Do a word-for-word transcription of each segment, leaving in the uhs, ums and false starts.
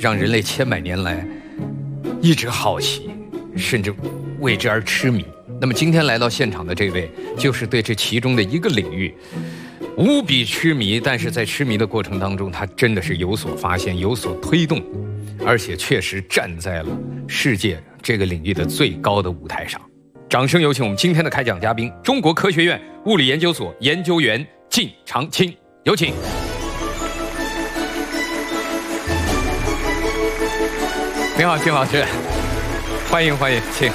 让人类千百年来一直好奇，甚至为之而痴迷。那么今天来到现场的这位，就是对这其中的一个领域无比痴迷，但是在痴迷的过程当中，他真的是有所发现，有所推动，而且确实站在了世界这个领域的最高的舞台上。掌声有请我们今天的开讲嘉宾，中国科学院物理研究所研究员靳长青，有请。您好，靳老师，欢迎欢迎，请。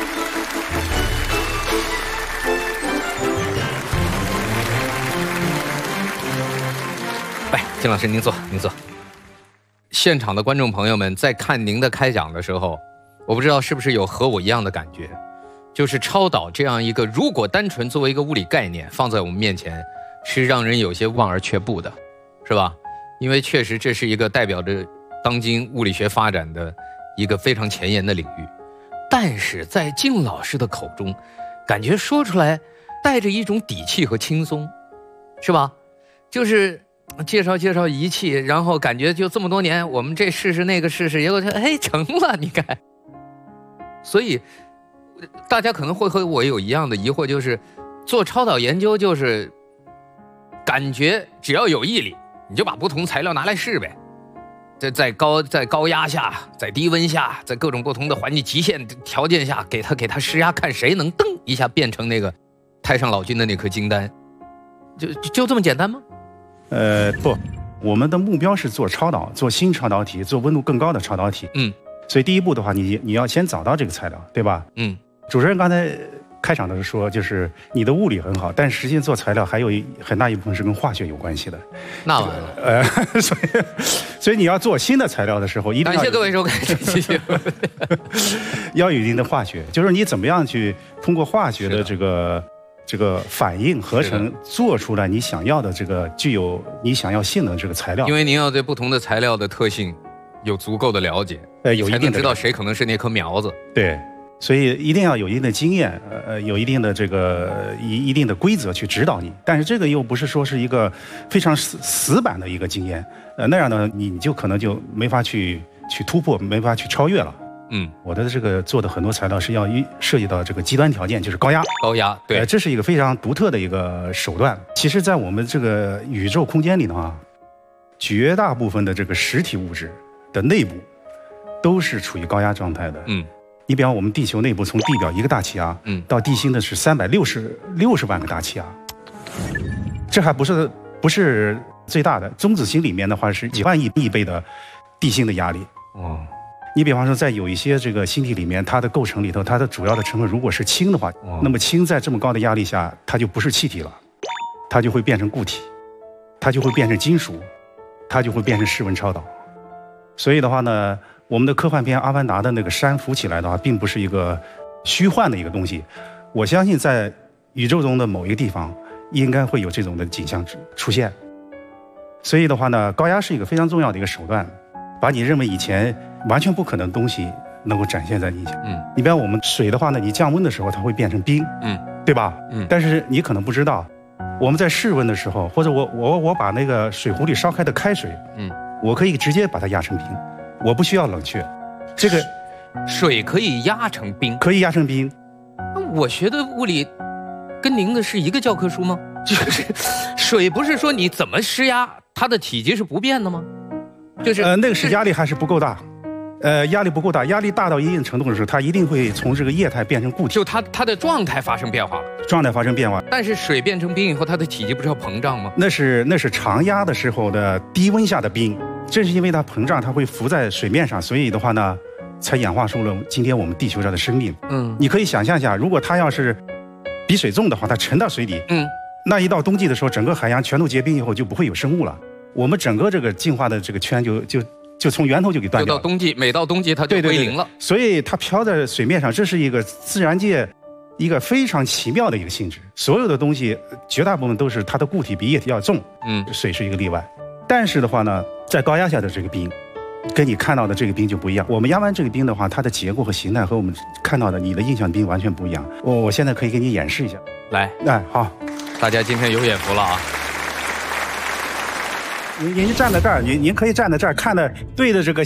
来，靳老师您坐，您坐。现场的观众朋友们在看您的开讲的时候，我不知道是不是有和我一样的感觉，就是超导这样一个如果单纯作为一个物理概念放在我们面前，是让人有些望而却步的，是吧？因为确实这是一个代表着当今物理学发展的一个非常前沿的领域，但是在靳老师的口中，感觉说出来带着一种底气和轻松，是吧？就是介绍介绍仪器，然后感觉就这么多年，我们这试试那个试试，结果就哎成了，你看。所以大家可能会和我有一样的疑惑，就是做超导研究就是感觉只要有毅力，你就把不同材料拿来试呗。在在高在高压下，在低温下，在各种不同的环境极限条件下，给它给它施压，看谁能噔一下变成那个太上老君的那颗金丹，就就这么简单吗？ 呃，不，我们的目标是做超导，做新超导体，做温度更高的超导体。嗯，所以第一步的话，你你要先找到这个材料，对吧？嗯，主持人刚才开场的时候说，就是你的物理很好，但实际做材料还有一很大一部分是跟化学有关系的。 那完了， 呃，所以所以你要做新的材料的时候，一定要感谢各位收看，谢谢。 要有一定的化学，就是你怎么样去通过化学的这个。这个反应合成做出来你想要的这个具有你想要性能的这个材料， 因为您要对不同的材料的特性有足够的了解，呃，有一定的才能知道谁可能是那颗苗子。 对，所以一定要有一定的经验，呃，有一定的这个一一定的规则去指导你。但是这个又不是说是一个非常死死板的一个经验，呃，那样呢，你你就可能就没法去去突破，没法去超越了。嗯，我的这个做的很多材料是要一涉及到这个极端条件，就是高压， 高压，对、 呃，这是一个非常独特的一个手段。其实，在我们这个宇宙空间里的话，绝大部分的这个实体物质的内部都是处于高压状态的。嗯，你比方我们地球内部从地表一个大气压，嗯，到地心的是三百六十六十万个大气压，这还不是不是最大的。中子星里面的话是几万亿亿倍的地心的压力。哦。你比方说，在有一些这个星体里面，它的构成里头，它的主要的成分如果是氢的话，哦、那么氢在这么高的压力下，它就不是气体了，它就会变成固体，它就会变成金属，它就会变成室温超导。所以的话呢，我们的科幻片《阿凡达》的那个山浮起来的话，并不是一个虚幻的一个东西。我相信在宇宙中的某一个地方，应该会有这种的景象出现。所以的话呢，高压是一个非常重要的一个手段，把你认为以前完全不可能的东西能够展现在你前。嗯，你比方我们水的话呢，你降温的时候它会变成冰，嗯，对吧？嗯，但是你可能不知道，我们在室温的时候，或者我我我把那个水壶里烧开的开水，嗯，我可以直接把它压成冰，我不需要冷却。这个水可以压成冰， 可以压成冰。 那我学的物理跟您的是一个教科书吗？就是水不是说你怎么施压，它的体积是不变的吗？就是呃，那个是压力还是不够大，呃，压力不够大，压力大到一定程度的时候，它一定会从这个液态变成固体， 就它它的状态发生变化了， 状态发生变化。 但是水变成冰以后，它的体积不是要膨胀吗？ 那是那是常压的时候的低温下的冰，正是因为它膨胀，它会浮在水面上，所以的话呢，才演化出了今天我们地球上的生命。嗯，你可以想象一下，如果它要是比水重的话，它沉到水里，嗯，那一到冬季的时候，整个海洋全都结冰以后，就不会有生物了。我们整个这个进化的这个圈就就就从源头就给断掉了。 就到冬季，每到冬季它就归零了。 所以它飘在水面上，这是一个自然界一个非常奇妙的一个性质。所有的东西绝大部分都是它的固体比液体要重，嗯，水是一个例外。但是的话呢，在高压下的这个冰，跟你看到的这个冰就不一样。我们压完这个冰的话，它的结构和形态和我们看到的你的印象冰完全不一样。我我现在可以给你演示一下。 来， 哎，好， 大家今天有眼福了啊！ 您您站在这儿，您您可以站在这儿，看的对着这个